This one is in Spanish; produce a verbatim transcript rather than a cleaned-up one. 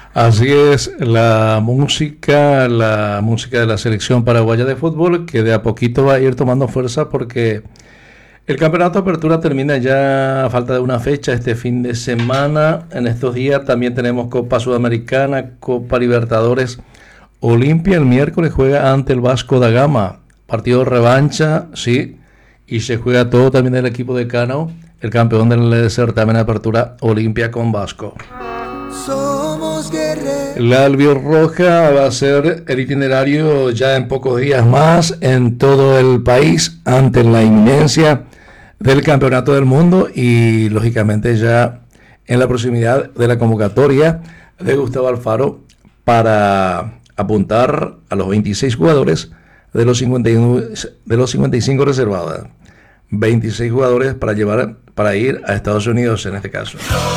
Así es, la música, la música de la selección paraguaya de fútbol, que de a poquito va a ir tomando fuerza porque el campeonato de apertura termina ya a falta de una fecha este fin de semana. En estos días también tenemos Copa Sudamericana, Copa Libertadores. Olimpia el miércoles juega ante el Vasco da Gama. Partido de revancha, sí, y se juega todo también el equipo de Cano, el campeón del certamen de apertura, Olimpia con Vasco. Somos guerreros. La albirroja va a ser el itinerario ya en pocos días más en todo el país ante la inminencia del campeonato del mundo y lógicamente ya en la proximidad de la convocatoria de Gustavo Alfaro para apuntar a los veintiséis jugadores de los cincuenta y uno, de los cincuenta y cinco reservados. veintiséis jugadores para llevar para ir a Estados Unidos en este caso.